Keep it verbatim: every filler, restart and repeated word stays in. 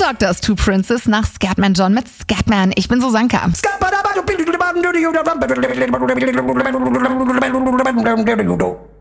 Doctors, Two Princes nach Scatman John mit Scatman. Ich bin Susanka. Scabba